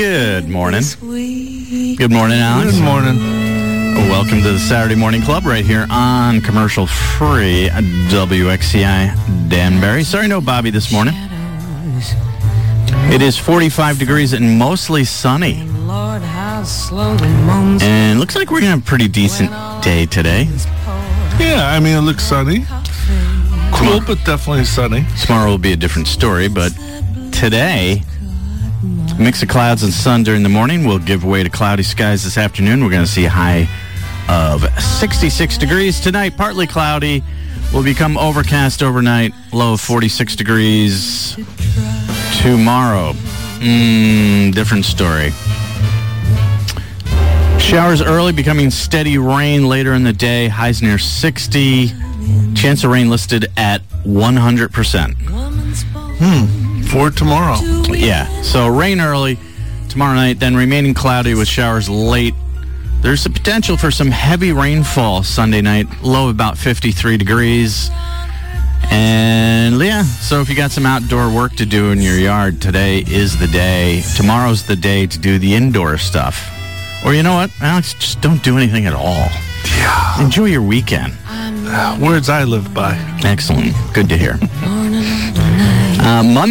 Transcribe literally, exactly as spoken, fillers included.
Good morning. Good morning, Alex. Good morning. Welcome to the Saturday Morning Club right here on commercial free W X C I Danbury. Sorry, no Bobby this morning. It is forty-five degrees and mostly sunny. And looks like we're going to have a pretty decent day today. Yeah, I mean, it looks sunny. Cool, but definitely sunny. Tomorrow will be a different story, but today, mix of clouds and sun during the morning will give way to cloudy skies this afternoon. We're going to see a high of sixty-six degrees tonight, partly cloudy. Will become overcast overnight, low of forty-six degrees tomorrow. Mm, different story. Showers early, becoming steady rain later in the day. Highs near sixty. Chance of rain listed at one hundred percent. Hmm. For tomorrow. Yeah. So rain early tomorrow night, then remaining cloudy with showers late. There's the potential for some heavy rainfall Sunday night. Low about fifty-three degrees. And yeah, so if you got some outdoor work to do in your yard, today is the day. Tomorrow's the day to do the indoor stuff. Or you know what, Alex, just don't do anything at all. Yeah. Enjoy your weekend. Words I live by. Excellent. Good to hear. Uh, Monday.